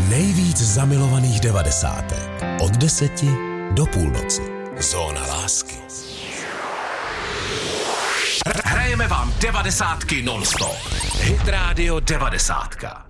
Nejvíc zamilovaných 90. Od 10 do půlnoci. Zóna lásky. Hrajeme vám 90 non-stop. Hit Radio 90.